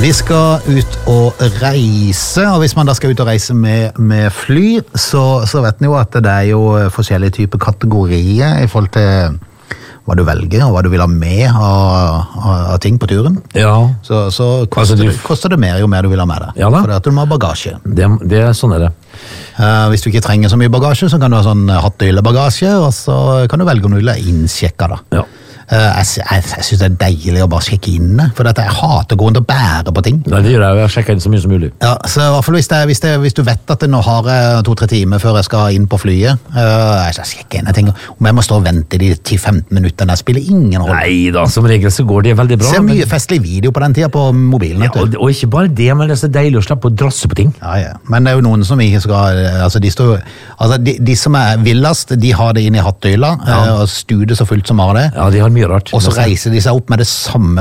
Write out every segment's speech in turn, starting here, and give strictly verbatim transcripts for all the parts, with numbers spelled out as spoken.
Vi skal ut og reise, og hvis man da skal ut og reise med, med fly, så, så vet ni jo at det er jo forskjellige typer kategorier i forhold til hva du velger, og hva du vil ha med av, av ting på turen. Ja. Så, så koster, altså, du... det, koster det mer jo mer du vil ha med deg. Ja da. For det at du må ha bagasje. Det, det er sånn er det. Uh, hvis du ikke trenger så mye bagasje, så kan du ha sånn hattøylebagasje, og så kan du velge om du vil ha innsjekka da. Ja. Uh, jeg, jeg, jeg synes det er deilig å bare sjekke inn det, for jeg hater å gå rundt og bære på ting. Nei, det gjør jeg, jeg sjekker inn så mye som mulig. Ja, så i hvert fall hvis, det, hvis, det, hvis du vet at det nå har to-tre timer før jeg skal inn på flyet, uh, jeg sjekker inn, jeg tenker, om jeg må stå og vente de ti til femten minuttene, det spiller ingen rolle. Nei da, som regel så går det veldig bra. Ser mye men... festlig video på den tiden på mobilen. Ja, og, og ikke bare det, men det er så deilig å slippe å drasse på ting. Ja, ja, men det er jo noen som ikke skal, altså de, står, altså de, de som er villast, de har det inn i hattøyla, ja. uh, og studer så fullt som har det. Ja, de har mye rart. Og så reiser de seg opp med det samme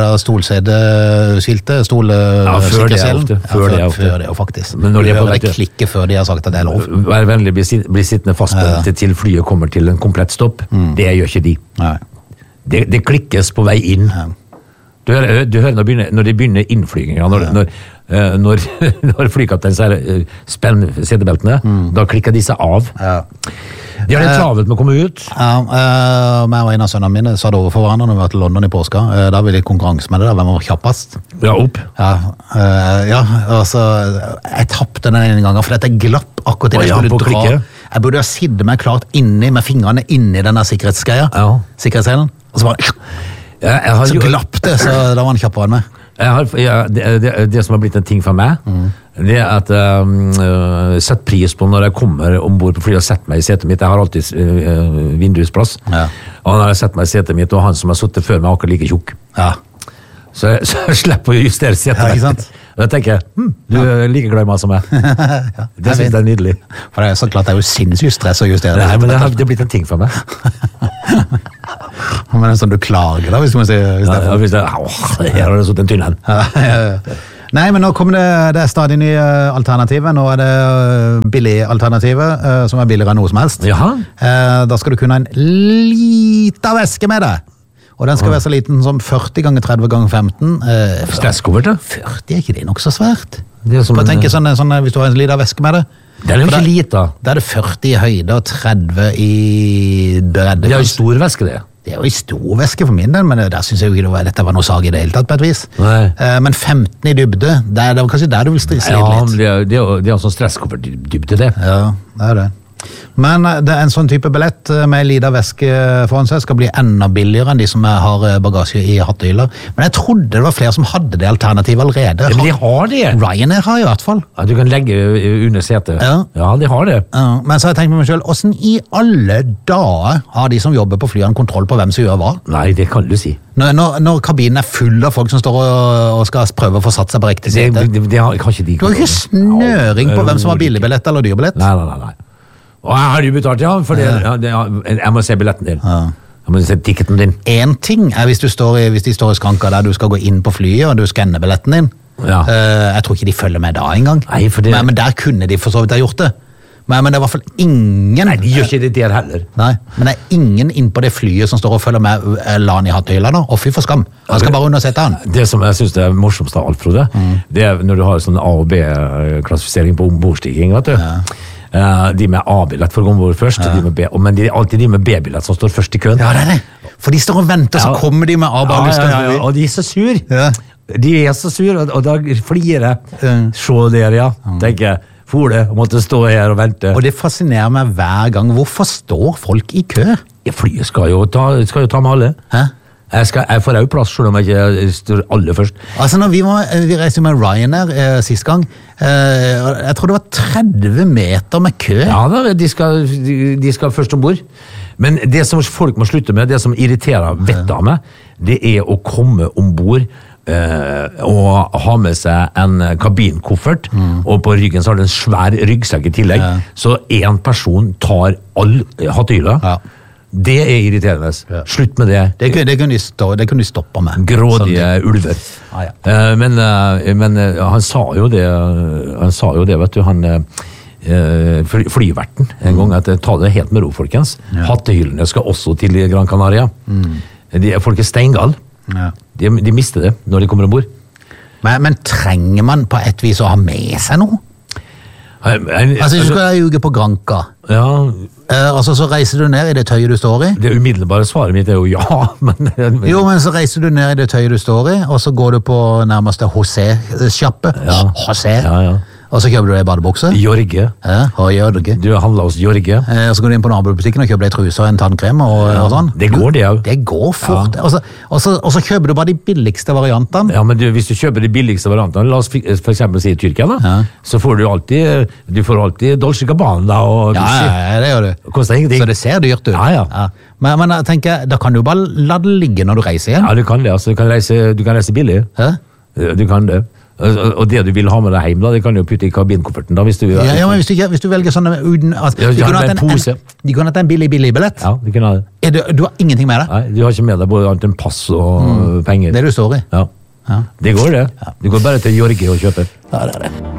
stolsædeskiltet, stolsikkerhetselen. Ja, før det er ofte. Før det er faktisk. Men når de er på vei til klikke før de har sagt at det er lov. Vær vennlig, bli sittende fast ja. til flyet kommer til en komplett stopp. Mm. Det gjør ikke de. Nei. Det, det klikkes på vei inn. Ja. Du hører, du hører når, begynner, når de begynner innflygninger, når, ja. når, når, når flykapteinen sier spenn setebeltene, mm. da klikker de seg av. Ja. De har det travelt med å komme ut. Ja, uh, meg og en av sønnene mine sa det overfor hverandre når vi var til London i påska. Uh, da ville de konkurranse med det, da, hvem var kjappast. Ja, opp. Ja, uh, ja altså, jeg tappte den en gang, for dette glapp akkurat til jeg skulle dra. Klikke. Jeg burde ha siddet meg klart inni, med fingrene inni denne sikkerhetsgreia, ja. sikkerhetshelen, og så bare, ja, jeg har så jo... glapp det, så da var han kjappere enn meg. Jeg har, ja, det, det, det som har blitt en ting for meg, mm. det er at jeg uh, setter pris på når jeg kommer ombord på flyet og setter meg i setet mitt. Jeg har alltid uh, vindusplass. Ja. Og når jeg setter meg i setet mitt, og han som har suttet før meg akkurat like tjukk. Ja. Så, så jeg slipper å justere setet ja, mitt. Og jeg tenker, hm, du er like glad i meg som meg. ja, det synes jeg er nydelig. For det er så klart det er jo sinnssykt stress å justere det. Nei, men det har, det har blitt en ting for meg. Men det er sånn du klager da, hvis du må si... Hvis ja, ja, hvis det, åh, her har det sånn en tunnel. ja, ja, ja. Nei, men nå kommer det, det er stadig nye alternativer. Nå er det billige alternativer, som er billigere enn noe som helst. Jaha. Da skal du kunne ha en liten veske med deg. Og den skal være så liten som førti ganger tretti ganger femten. Eh, Stresskoffert, da? førti, er ikke det nok så svært? Det er som en... tenke sånn, sånn, hvis du har en liten veske med det. Det er jo ikke lite. Da er det førti i høyde og tretti i bredde. Det er jo stor veske, det. Det er jo en stor veske for min del, men der synes jeg jo ikke dette var noe sag i det hele tatt på et vis. Eh, men femten i dybde, det er, det er kanskje der du vil strisse ja, litt. Ja, det er jo sånn stresskoffert-dybde, det. Ja, det er det. Men det er en sånn type billett med liten veske foran seg skal bli enda billigere enn de som har bagasje i hattøyler. Men jeg trodde det var flere som hadde det alternativet allerede. Ja, men de har det. Ryanair har i hvert fall. Ja, du kan legge under setet. Ja, ja de har det. Ja, men så har jeg tenkt med meg selv, hvordan i alle dager har de som jobber på flyene kontroll på hvem som gjør hva? Nei, det kan du si. Når, når, når kabinen er full av folk som står og, og skal prøve å få satt seg på riktig sete. Det, det, det har, kanskje de du har ikke snøring på hvem som har billigbillett eller dyrbillett. Nei, nei, nei, nei. Og jeg har jo betalt, ja, for det, ja, det, jeg må se billetten din. Ja. Jeg må se ticketen din. En ting er hvis, du står i, hvis de står i skranka der du skal gå inn på flyet, og du skanner billetten din. Ja. Uh, jeg tror ikke de følger med da engang. Nei, for det... men, men der kunne de for så vidt ha gjort det. Men, men det er i hvert fall ingen... Nei, de gjør ikke det der heller. Nei, men det er ingen inn på det flyet som står og følger med Lan i hattøyla nå. Og fy for skam. Han skal bare undersette han. Det som jeg synes det er morsomst av alt, Frode, mm. det er når du har sånn A- og B-klassifisering på ombordstigning, vet du. Ja. Uh, de med A-billett for å gå ombord først, ja. de med B, men det er alltid de med B-billett som står først i køen. Ja, det er det. For de står og venter, ja. Så kommer de med A-billett. Ja, ja, ja, ja, og de er så sur. Ja. De er så sur, og, og da flirer jeg. Ja. Se der, ja. Mm. Tenker jeg, for det, måtte stå her og vente. Og det fascinerer meg hver gang. Hvorfor står folk i kø? Ja, flyet skal jo ta, skal jo ta med alle. Hæ? Jeg, skal, jeg får jo plass, selv om jeg ikke står alle først. Altså, når vi, var, vi reiste med Ryanair eh, sist gang, eh, jeg tror det var tretti meter med kø. Ja, da, de, skal, de, de skal først ombord. Men det som folk må slutte med, det som irriterer vettet av meg, det er å komme ombord eh, og ha med seg en kabinkoffert, mm. og på ryggen så har det en svær ryggsekk i tillegg, ja. Så en person tar all hattøyla. Ja. Det er irriterende. Ja. Slutt med det. Det kunne, det kunne, de, stå, det kunne de stoppe med. Grådige sånn. Ulver. Ah, ja. uh, men uh, men uh, han sa jo det, han sa jo det, vet du, han uh, flyverten en mm. gang, at ta det helt med ro, folkens. Ja. Hattehyllene skal også til Gran Canaria. Mm. De, folk er steingal. Ja. De, de mister det når de kommer ombord. Men, men trenger man på et vis å ha med seg noe? Jeg, jeg, altså, hvis du skal ha uke på Granca, ja. eh, altså, så reiser du ned i det tøyet du står i. Det umiddelbare svaret mitt er jo ja. Men, men, jo, men så reiser du ned i det tøyet du står i, og så går du på nærmeste José-sjappe. Ja. José. Ja, ja. Og så kjøper du deg badebukse. Jorge. Ja, og Jorge. Du handler hos Jorge. Eh, og så går du inn på nabobutikken og kjøper deg truse og en tannkrem og, ja, og sånn. Det går det jo. Det går fort. Ja. Og, så, og, så, og så kjøper du bare de billigste variantene. Ja, men du, hvis du kjøper de billigste variantene, la oss for eksempel si Tyrkia da, ja. Så får du alltid, du får alltid Dolce Gabbana og ja, ja, det gjør du. Koster ingenting. Så det ser dyrt ut. Ja, ja. Ja. Men, men jeg tenker, da kan du bare la det ligge når du reiser igjen. Ja, du kan det. Altså, du kan reise, du kan reise billig. Hæ? Du kan det. Og det du vil ha med deg hjem, da, det kan du jo putte i kabinkofferten. da, hvis du... Ja, ja, men hvis du, hvis du velger sånne uten... Altså, ja, de kunne hatt en, pose. en, de kunne hatt en billig, billig billett. Ja, de kunne ha det. Er du, du har ingenting med deg? Nei, du har ikke med deg både annet enn pass og mm. penger. Det du står i. Ja, ja. Det går det. Ja. Du går bare til Jorge og kjøper. Ja, det er det.